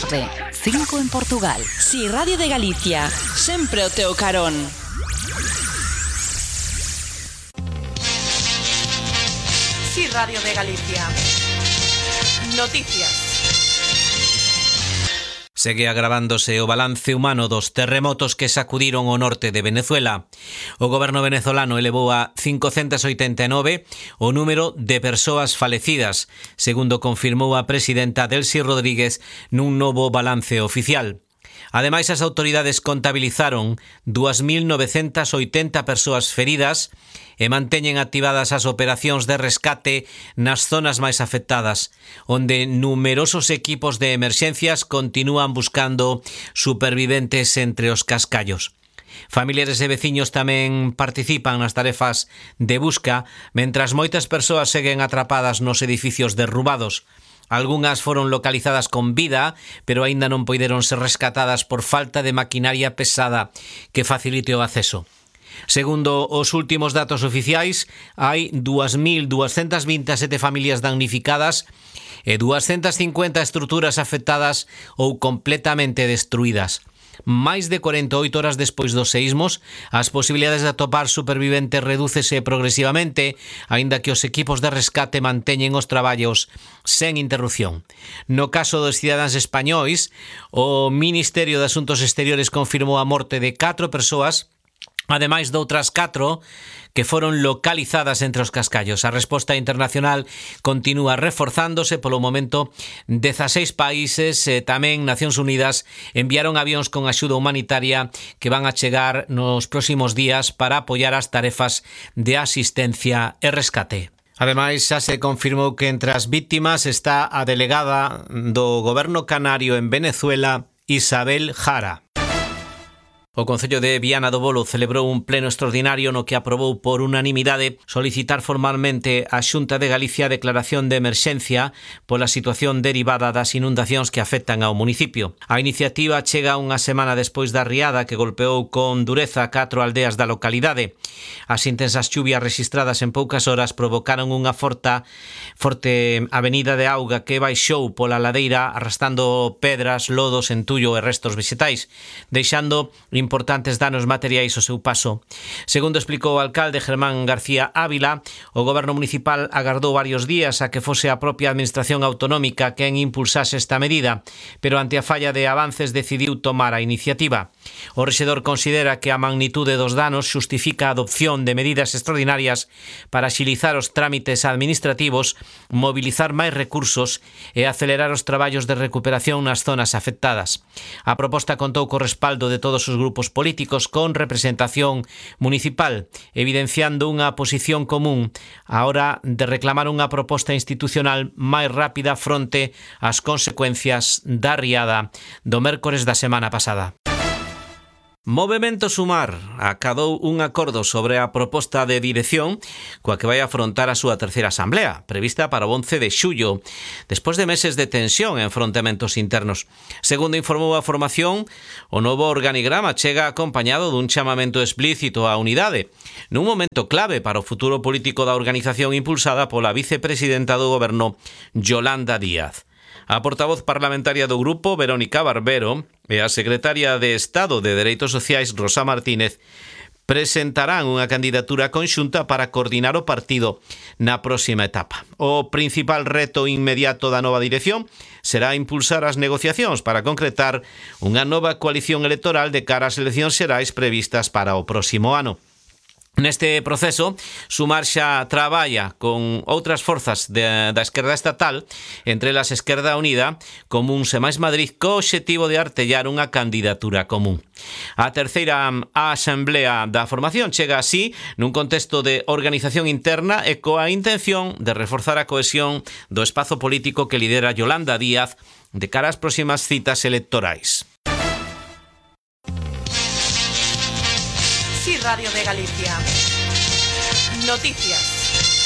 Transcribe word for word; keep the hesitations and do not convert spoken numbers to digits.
tarde, cinco en Portugal. Si Radio de Galicia, sempre o teu carón. Si Radio de Galicia. Noticias. Segue agravándose o balance humano dos terremotos que sacudiron o norte de Venezuela. O goberno venezolano elevou a cincocentas oitenta e nove o número de persoas falecidas, segundo confirmou a presidenta Delcy Rodríguez nun novo balance oficial. Ademais, as autoridades contabilizaron dúas mil novecentas oitenta persoas feridas e manteñen activadas as operacións de rescate nas zonas máis afectadas, onde numerosos equipos de emerxencias continúan buscando superviventes entre os cascallos. Familiares e veciños tamén participan nas tarefas de busca, mentras moitas persoas seguen atrapadas nos edificios derrubados. Algunhas foron localizadas con vida, pero aínda non poideron ser rescatadas por falta de maquinaria pesada que facilite o acceso. Segundo os últimos datos oficiais, hai dúas mil duascentas vinte e sete familias damnificadas e dúascentas cincuenta estruturas afectadas ou completamente destruídas. Máis de cuarenta e oito horas despois dos seísmos, as posibilidades de atopar superviventes redúcese progresivamente, aínda que os equipos de rescate manteñen os traballos sen interrupción. No caso dos cidadáns españois, o Ministerio de Asuntos Exteriores confirmou a morte de catro persoas, ademais de outras catro que foron localizadas entre os cascallos. A resposta internacional continúa reforzándose. Polo momento, dezaseis países e tamén Nacións Unidas enviaron avións con axuda humanitaria que van a chegar nos próximos días para apoiar as tarefas de asistencia e rescate. Ademais, xa se confirmou que entre as víctimas está a delegada do Goberno Canario en Venezuela, Isabel Jara. O Concello de Viana do Bolo celebrou un pleno extraordinario no que aprobou por unanimidade solicitar formalmente á Xunta de Galicia a declaración de emerxencia pola situación derivada das inundacións que afectan ao municipio. A iniciativa chega unha semana despois da riada que golpeou con dureza catro aldeas da localidade. As intensas chuvias registradas en poucas horas provocaron unha forta, forte avenida de auga que baixou pola ladeira arrastando pedras, lodos, entullo e restos vegetais, deixando importantes danos materiais ao seu paso. Segundo explicou o alcalde Germán García Ávila, o goberno municipal agardou varios días a que fose a propia administración autonómica quen impulsase esta medida, pero ante a falla de avances decidiu tomar a iniciativa. O rexedor considera que a magnitude dos danos xustifica a adopción de medidas extraordinarias para axilizar os trámites administrativos, mobilizar máis recursos e acelerar os traballos de recuperación nas zonas afectadas. A proposta contou co respaldo de todos os grupos políticos con representación municipal, evidenciando unha posición común á hora de reclamar unha proposta institucional máis rápida fronte ás consecuencias da riada do mércores da semana pasada. Movemento Sumar acadou un acordo sobre a proposta de dirección coa que vai afrontar a súa terceira asamblea, prevista para o once de xullo, despois de meses de tensión e enfrontamentos internos. Segundo informou a formación, o novo organigrama chega acompañado dun chamamento explícito á unidade, nun momento clave para o futuro político da organización impulsada pola vicepresidenta do goberno, Yolanda Díaz. A portavoz parlamentaria do grupo, Verónica Barbero, e a secretaria de Estado de Dereitos Sociais, Rosa Martínez, presentarán unha candidatura conxunta para coordinar o partido na próxima etapa. O principal reto inmediato da nova dirección será impulsar as negociacións para concretar unha nova coalición electoral de cara ás eleccións xerais previstas para o próximo ano. Neste proceso, Sumar xa traballa con outras forzas de, da esquerda estatal, entre elas Esquerda Unida, Comuns e Máis Madrid, co obxectivo de artellar unha candidatura común. A terceira asamblea da formación chega así nun contexto de organización interna e coa intención de reforzar a cohesión do espazo político que lidera Yolanda Díaz de cara ás próximas citas electorais. Si Radio de Galicia. Noticias.